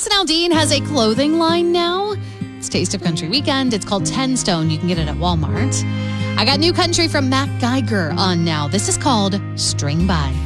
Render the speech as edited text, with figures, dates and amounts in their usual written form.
Jason Aldean has a clothing line now. It's Taste of Country Weekend. It's called 10 Stone. You can get it at Walmart. I got new country from Mac Geiger on now. This is called String By.